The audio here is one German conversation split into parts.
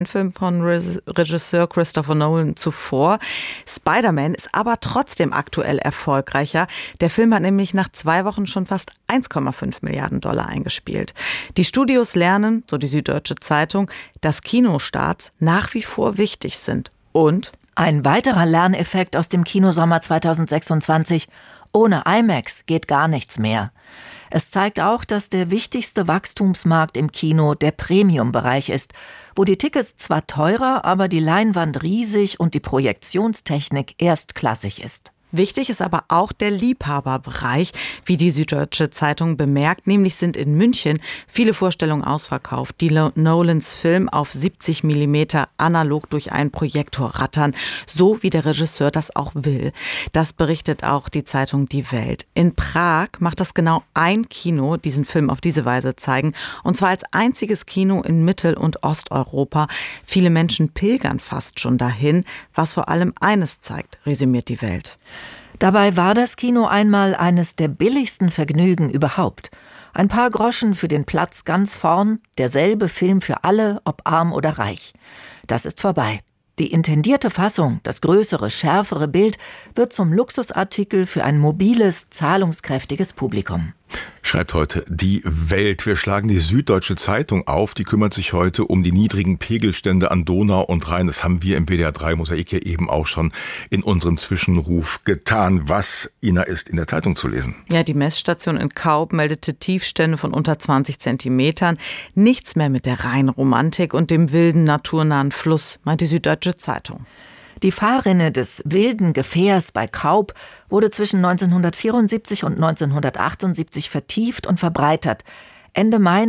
Film von Regisseur Christopher Nolan zuvor. Spider-Man ist aber trotzdem aktuell erfolgreicher. Der Film hat nämlich nach 2 Wochen schon fast 1,5 Milliarden Dollar eingespielt. Die Studios lernen, so die Süddeutsche Zeitung, dass Kinostarts nach wie vor wichtig sind. Und ein weiterer Lerneffekt aus dem Kinosommer 2026: Ohne IMAX geht gar nichts mehr. Es zeigt auch, dass der wichtigste Wachstumsmarkt im Kino der Premium-Bereich ist, wo die Tickets zwar teurer, aber die Leinwand riesig und die Projektionstechnik erstklassig ist. Wichtig ist aber auch der Liebhaberbereich, wie die Süddeutsche Zeitung bemerkt. Nämlich sind in München viele Vorstellungen ausverkauft, die Nolans Film auf 70 mm analog durch einen Projektor rattern, so wie der Regisseur das auch will. Das berichtet auch die Zeitung Die Welt. In Prag macht das genau ein Kino, diesen Film auf diese Weise zeigen, und zwar als einziges Kino in Mittel- und Osteuropa. Viele Menschen pilgern fast schon dahin, was vor allem eines zeigt, resümiert Die Welt. Dabei war das Kino einmal eines der billigsten Vergnügen überhaupt. Ein paar Groschen für den Platz ganz vorn, derselbe Film für alle, ob arm oder reich. Das ist vorbei. Die intendierte Fassung, das größere, schärfere Bild, wird zum Luxusartikel für ein mobiles, zahlungskräftiges Publikum. Schreibt heute Die Welt. Wir schlagen die Süddeutsche Zeitung auf. Die kümmert sich heute um die niedrigen Pegelstände an Donau und Rhein. Das haben wir im WDR 3 Mosaik ja eben auch schon in unserem Zwischenruf getan. Was, Ina, ist in der Zeitung zu lesen? Ja, die Messstation in Kaub meldete Tiefstände von unter 20 Zentimetern. Nichts mehr mit der Rheinromantik und dem wilden, naturnahen Fluss, meint die Süddeutsche Zeitung. Die Fahrrinne des wilden Gefährs bei Kaub wurde zwischen 1974 und 1978 vertieft und verbreitert. Ende Mai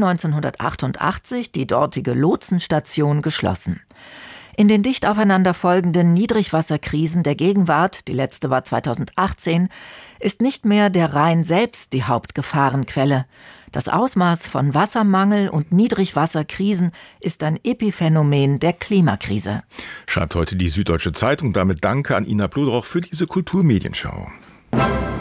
1988 die dortige Lotsenstation geschlossen. In den dicht aufeinander folgenden Niedrigwasserkrisen der Gegenwart, die letzte war 2018, ist nicht mehr der Rhein selbst die Hauptgefahrenquelle. Das Ausmaß von Wassermangel und Niedrigwasserkrisen ist ein Epiphänomen der Klimakrise. Schreibt heute die Süddeutsche Zeitung. Damit danke an Ina Plodroch für diese Kulturmedienschau.